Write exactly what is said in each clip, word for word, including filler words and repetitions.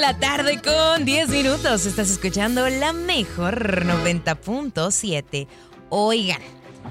la tarde con diez minutos. Estás escuchando la mejor noventa punto siete. Oigan,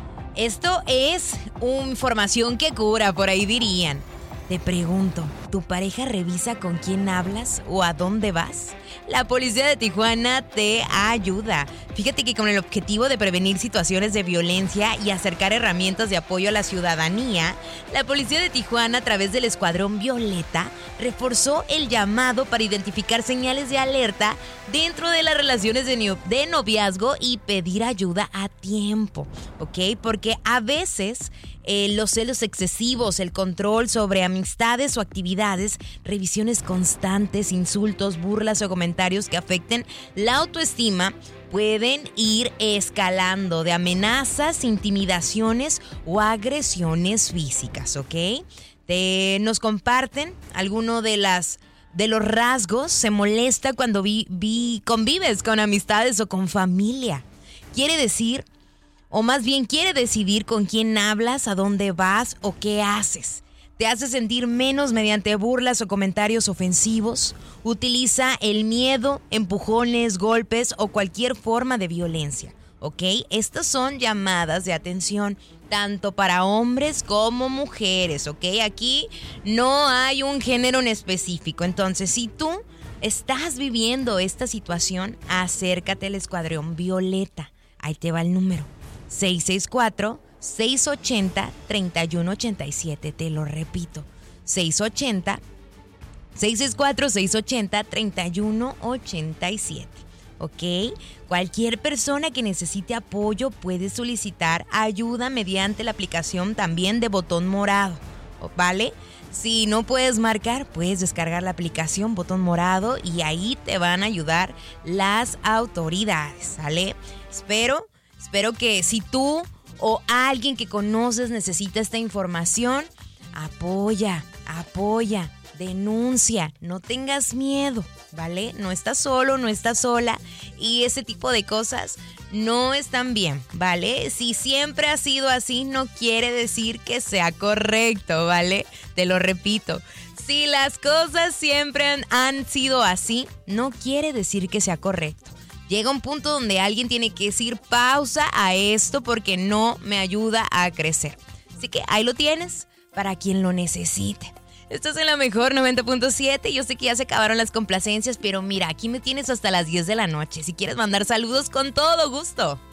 esto es información que cura, por ahí dirían. Te pregunto, ¿tu pareja revisa con quién hablas o a dónde vas? La policía de Tijuana te ayuda. Fíjate que con el objetivo de prevenir situaciones de violencia y acercar herramientas de apoyo a la ciudadanía, la policía de Tijuana, a través del Escuadrón Violeta, reforzó el llamado para identificar señales de alerta dentro de las relaciones de, no- de noviazgo y pedir ayuda a tiempo, ¿ok? Porque a veces eh, los celos excesivos, el control sobre amistades o actividades, revisiones constantes, insultos, burlas o comentarios que afecten la autoestima pueden ir escalando de amenazas, intimidaciones o agresiones físicas, ¿ok? Te, nos comparten alguno de las de los rasgos. Se molesta cuando vi, vi, convives con amistades o con familia. Quiere decir, o más bien quiere decidir con quién hablas, a dónde vas o qué haces. Te hace sentir menos mediante burlas o comentarios ofensivos. Utiliza el miedo, empujones, golpes o cualquier forma de violencia, ¿ok? Estas son llamadas de atención tanto para hombres como mujeres, ¿ok? Aquí no hay un género en específico. Entonces, si tú estás viviendo esta situación, acércate al Escuadrón Violeta. Ahí te va el número: seis seis cuatro, seis ocho cero, tres uno ocho siete. Te lo repito: seis ocho cero, seis seis cuatro, seis ocho cero, tres uno ocho siete. ¿Ok? Cualquier persona que necesite apoyo puede solicitar ayuda mediante la aplicación también de Botón Morado, ¿vale? Si no puedes marcar, puedes descargar la aplicación Botón Morado y ahí te van a ayudar las autoridades, ¿sale? Espero, espero que si tú o alguien que conoces necesita esta información, apoya, apoya, denuncia, no tengas miedo, ¿vale? No estás solo, no estás sola y ese tipo de cosas no están bien, ¿vale? Si siempre ha sido así, no quiere decir que sea correcto, ¿vale? Te lo repito. Si las cosas siempre han, han sido así, no quiere decir que sea correcto. Llega un punto donde alguien tiene que decir pausa a esto porque no me ayuda a crecer. Así que ahí lo tienes para quien lo necesite. Estás en la mejor noventa punto siete. Yo sé que ya se acabaron las complacencias, pero mira, aquí me tienes hasta las diez de la noche. Si quieres mandar saludos, con todo gusto.